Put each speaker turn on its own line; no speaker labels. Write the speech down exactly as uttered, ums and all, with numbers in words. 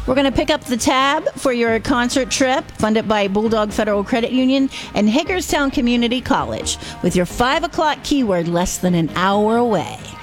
We're going to pick up the tab for your concert trip, funded by Bulldog Federal Credit Union and Hagerstown Community College, with your five o'clock keyword less than an hour away.